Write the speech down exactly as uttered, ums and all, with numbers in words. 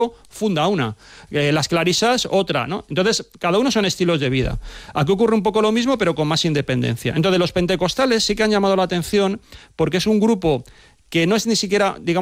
funda una, eh, las clarisas otra, ¿no? Entonces, cada uno son estilos de vida. Aquí ocurre un poco lo mismo, pero con más independencia. Entonces, los pentecostales sí que han llamado la atención porque es un grupo que no es ni siquiera, digamos,